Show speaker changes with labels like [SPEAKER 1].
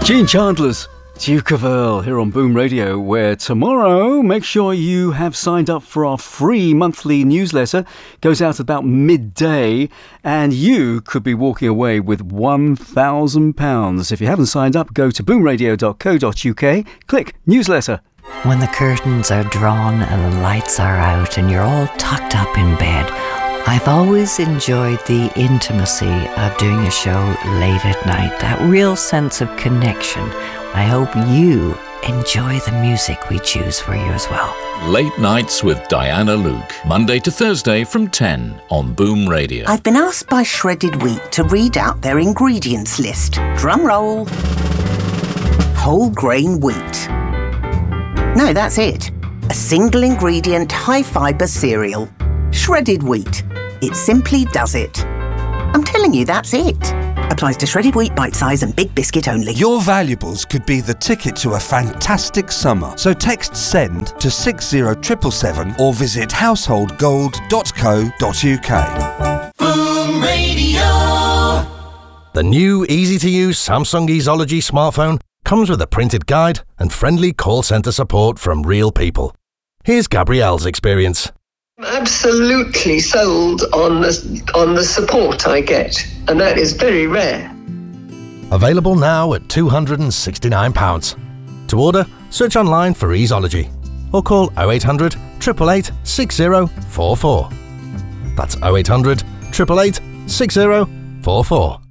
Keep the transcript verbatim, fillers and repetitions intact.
[SPEAKER 1] Gene Chandler's Duke of Earl here on Boom Radio, where tomorrow, make sure you have signed up for our free monthly newsletter. Goes out about midday, and you could be walking away with one thousand pounds. If you haven't signed up, go to boom radio dot co dot uk, click newsletter.
[SPEAKER 2] When the curtains are drawn and the lights are out and you're all tucked up in bed, I've always enjoyed the intimacy of doing a show late at night, that real sense of connection. I hope you enjoy the music we choose for you as well.
[SPEAKER 3] Late Nights with Diana Luke, Monday to Thursday from ten on Boom Radio.
[SPEAKER 4] I've been asked by Shredded Wheat to read out their ingredients list. Drum roll. Whole grain wheat. No, that's it. A single ingredient, high fibre cereal. Shredded wheat. It simply does it. I'm telling you, that's it. Applies to shredded wheat, bite size and big biscuit only.
[SPEAKER 5] Your valuables could be the ticket to a fantastic summer. So text SEND to six zero seven seven seven or visit household gold dot co dot uk.
[SPEAKER 6] Boom Radio.
[SPEAKER 7] The new easy-to-use Samsung Easology smartphone comes with a printed guide and friendly call centre support from real people. Here's Gabrielle's experience.
[SPEAKER 8] Absolutely sold on the, on the support I get, and that is very rare.
[SPEAKER 7] Available now at two hundred sixty-nine pounds. To order, search online for Easology or call oh eight hundred, eight eight eight, six oh four four. That's oh eight hundred, eight eight eight, six oh four four.